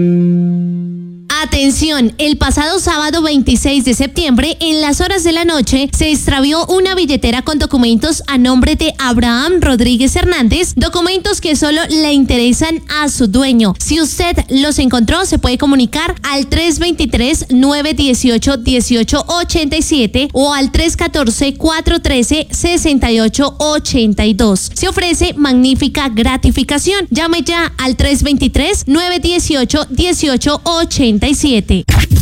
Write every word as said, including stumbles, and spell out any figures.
Atención, el pasado sábado veintiséis de septiembre, en las horas de la noche, se extravió una billetera con documentos a nombre de Abraham Rodríguez Hernández, documentos que solo le interesan a su dueño. Si usted los encontró, se puede comunicar al tres dos tres, nueve uno ocho, uno ocho ocho siete o al tres uno cuatro, cuatro uno tres, seis ocho ocho dos. Se ofrece magnífica gratificación. Llame ya al tres dos tres, nueve uno ocho, uno ocho ocho siete.